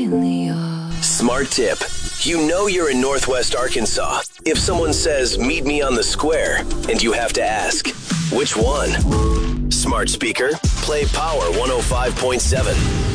in the yard. Smart tip. You know you're in Northwest Arkansas if someone says, meet me on the square, and you have to ask, which one? Smart speaker, play Power 105.7.